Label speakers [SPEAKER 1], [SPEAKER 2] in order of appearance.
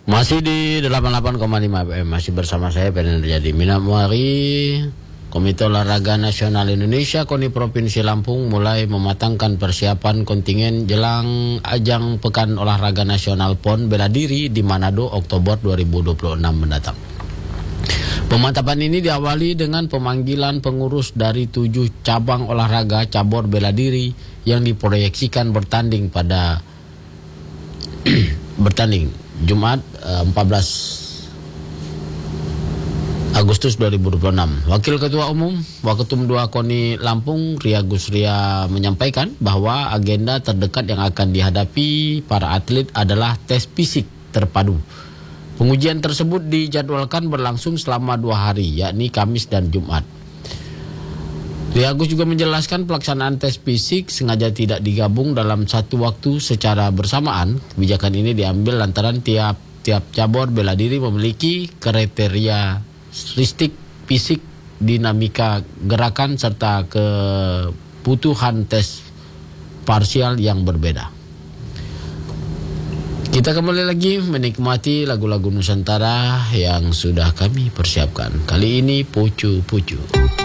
[SPEAKER 1] Masih di 88,5 FM, masih bersama saya Ferdinand Jadi Minamwari. Komite Olahraga Nasional Indonesia KONI Provinsi Lampung mulai mematangkan persiapan kontingen jelang ajang Pekan Olahraga Nasional PON Bela Diri di Manado Oktober 2026 mendatang. Pemantapan ini diawali dengan pemanggilan pengurus dari 7 cabang olahraga cabur bela diri yang diproyeksikan bertanding pada Jumat 14 Agustus 2026. Wakil Ketua Umum Waketum 2 KONI Lampung, Ria Gusria, menyampaikan bahwa agenda terdekat yang akan dihadapi para atlet adalah tes fisik terpadu. Pengujian tersebut dijadwalkan berlangsung selama 2 hari, yakni Kamis dan Jumat. Ria Gus juga menjelaskan pelaksanaan tes fisik sengaja tidak digabung dalam satu waktu secara bersamaan. Kebijakan ini diambil lantaran tiap cabur bela diri memiliki kriteria fisik, dinamika gerakan, serta kebutuhan tes parsial yang berbeda. Kita kembali lagi menikmati lagu-lagu Nusantara yang sudah kami persiapkan. Kali ini Pucu-Pucu.